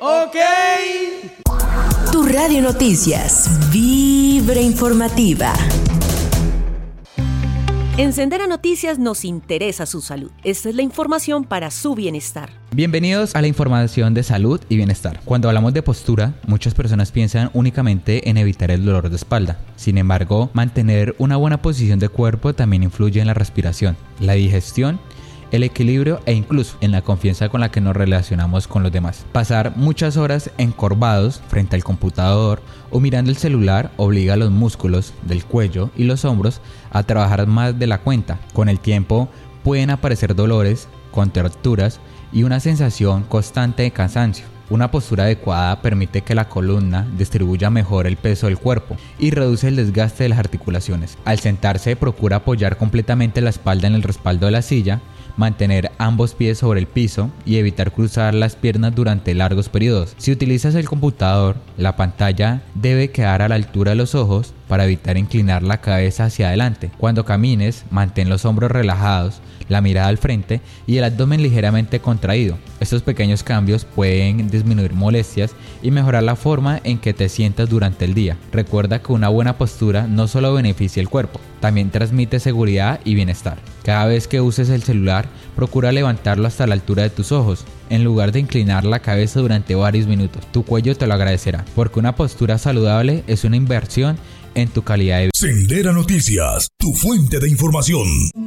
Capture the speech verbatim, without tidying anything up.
Ok. Tu Radio Noticias, Vibra Informativa. En Sendera Noticias nos interesa su salud. Esta es la información para su bienestar. Bienvenidos a la información de salud y bienestar. Cuando hablamos de postura, muchas personas piensan únicamente en evitar el dolor de espalda. Sin embargo, mantener una buena posición de cuerpo también influye en la respiración, la digestión, el equilibrio e incluso en la confianza con la que nos relacionamos con los demás. Pasar muchas horas encorvados frente al computador o mirando el celular obliga a los músculos del cuello y los hombros a trabajar más de la cuenta. Con el tiempo pueden aparecer dolores, contracturas y una sensación constante de cansancio. Una postura adecuada permite que la columna distribuya mejor el peso del cuerpo y reduce el desgaste de las articulaciones. Al sentarse, procura apoyar completamente la espalda en el respaldo de la silla, mantener ambos pies sobre el piso y evitar cruzar las piernas durante largos periodos. Si utilizas el computador, la pantalla debe quedar a la altura de los ojos para evitar inclinar la cabeza hacia adelante. Cuando camines, mantén los hombros relajados, la mirada al frente y el abdomen ligeramente contraído. Estos pequeños cambios pueden disminuir molestias y mejorar la forma en que te sientas durante el día. Recuerda que una buena postura no solo beneficia el cuerpo, también transmite seguridad y bienestar. Cada vez que uses el celular, procura levantarlo hasta la altura de tus ojos, en lugar de inclinar la cabeza durante varios minutos. Tu cuello te lo agradecerá, porque una postura saludable es una inversión en tu calidad de vida. Sendera Noticias, tu fuente de información.